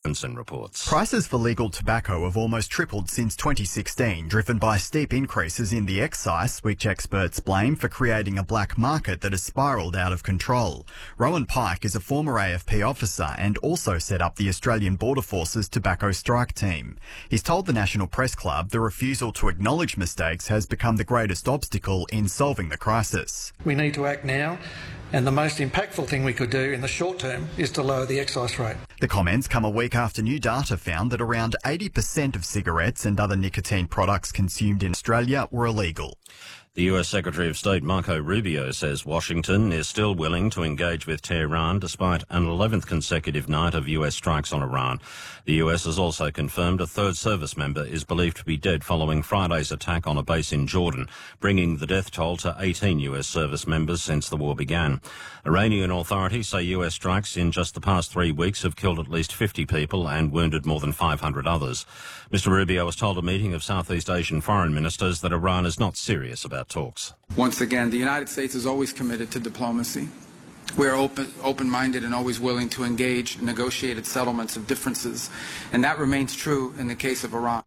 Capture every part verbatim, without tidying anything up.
Stephenson reports. Prices for legal tobacco have almost tripled since twenty sixteen, driven by steep increases in the excise, which experts blame for creating a black market that has spiralled out of control. Rowan Pike is a former A F P officer and also set up the Australian Border Force's tobacco strike team. He's told the National Press Club the refusal to acknowledge mistakes has become the greatest obstacle in solving the crisis. We need to act now, and the most impactful thing we could do in the short term is to lower the excise rate. The comments come a week after new data found that around eighty percent of cigarettes and other nicotine products consumed in Australia were illegal. The U S Secretary of State Marco Rubio says Washington is still willing to engage with Tehran despite an eleventh consecutive night of U S strikes on Iran. The U S has also confirmed a third service member is believed to be dead following Friday's attack on a base in Jordan, bringing the death toll to eighteen U S service members since the war began. Iranian authorities say U S strikes in just the past three weeks have killed at least fifty people and wounded more than five hundred others. Mister Rubio has told a meeting of Southeast Asian foreign ministers that Iran is not serious about talks. Once again, the United States is always committed to diplomacy. We are open, open-minded and always willing to engage in negotiated settlements of differences, and that remains true in the case of Iran.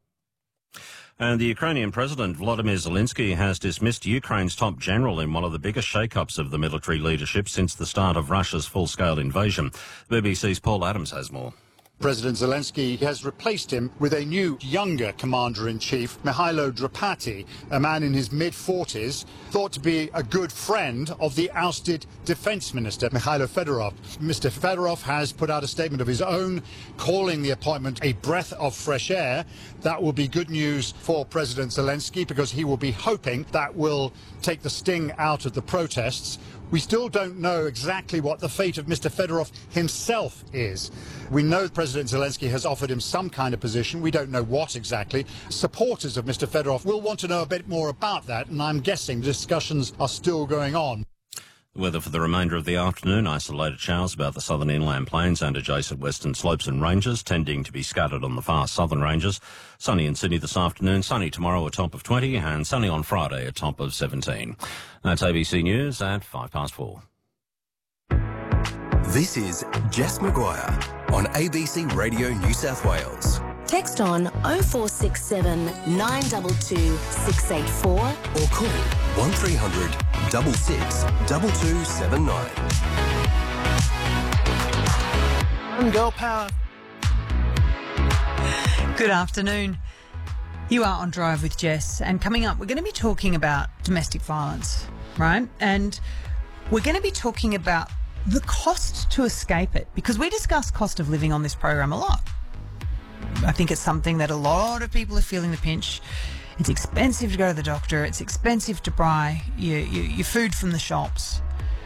And the Ukrainian President Volodymyr Zelensky has dismissed Ukraine's top general in one of the biggest shake-ups of the military leadership since the start of Russia's full-scale invasion. B B C's Paul Adams has more. President Zelensky has replaced him with a new, younger commander-in-chief, Mihailo Drapati, a man in his mid-forties, thought to be a good friend of the ousted defence minister, Mikhailo Fedorov. Mister Fedorov has put out a statement of his own, calling the appointment a breath of fresh air. That will be good news for President Zelensky because he will be hoping that will take the sting out of the protests. We still don't know exactly what the fate of Mister Fedorov himself is. We know President Zelensky has offered him some kind of position. We don't know what exactly. Supporters of Mister Fedorov will want to know a bit more about that, and I'm guessing discussions are still going on. The weather for the remainder of the afternoon, isolated showers about the southern inland plains and adjacent western slopes and ranges, tending to be scattered on the far southern ranges. Sunny in Sydney this afternoon, sunny tomorrow, a top of twenty, and sunny on Friday, a top of seventeen. That's A B C News at five past four. This is Jess Maguire on A B C Radio New South Wales. Text on oh four six seven, nine two two, six eight four or call one three hundred, six six, two two seven nine. Girl power. Good afternoon. You are on Drive with Jess, and coming up we're going to be talking about domestic violence, right? And we're going to be talking about the cost to escape it, because we discuss cost of living on this program a lot. I think it's something that a lot of people are feeling the pinch. It's expensive to go to the doctor. It's expensive to buy your, your, your food from the shops.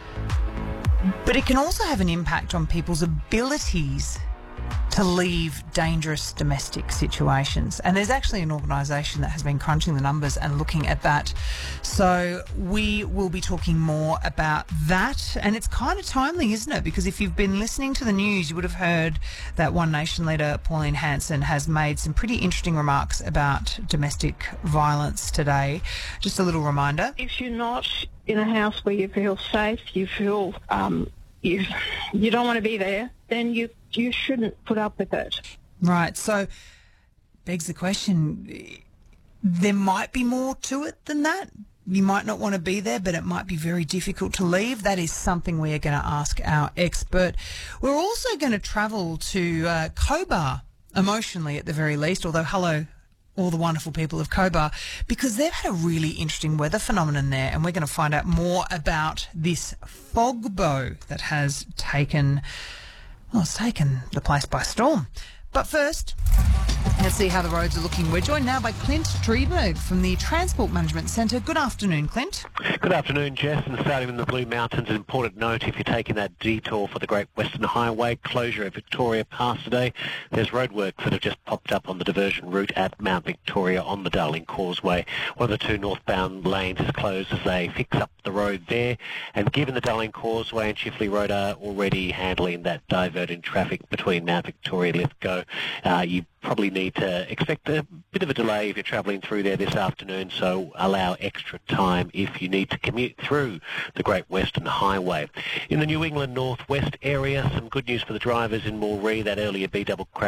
But it can also have an impact on people's abilities to leave dangerous domestic situations. And there's actually an organisation that has been crunching the numbers and looking at that. So we will be talking more about that. And it's kind of timely, isn't it? Because if you've been listening to the news, you would have heard that One Nation leader Pauline Hanson has made some pretty interesting remarks about domestic violence today. Just a little reminder. If you're not in a house where you feel safe, you feel um, you, you don't want to be there, then you you shouldn't put up with it. Right. So begs the question, there might be more to it than that. You might not want to be there, but it might be very difficult to leave. That is something we are going to ask our expert. We're also going to travel to uh, Cobar, emotionally at the very least, although hello, all the wonderful people of Cobar, because they've had a really interesting weather phenomenon there, and we're going to find out more about this fog bow that has taken... Well, it's taken the place by storm. But first, let's see how the roads are looking. We're joined now by Clint Drieberg from the Transport Management Centre. Good afternoon, Clint. Good afternoon, Jess. And starting in the Blue Mountains, an important note, if you're taking that detour for the Great Western Highway, closure at Victoria Pass today, there's roadworks that have just popped up on the diversion route at Mount Victoria on the Darling Causeway. One of the two northbound lanes is closed as they fix up the road there. And given the Darling Causeway and Chifley Road are already handling that diverting traffic between Mount Victoria and Lithgow, uh, you probably need to expect a bit of a delay if you're travelling through there this afternoon, so allow extra time if you need to commute through the Great Western Highway. In the New England Northwest area, some good news for the drivers in Moree. That earlier B-double crash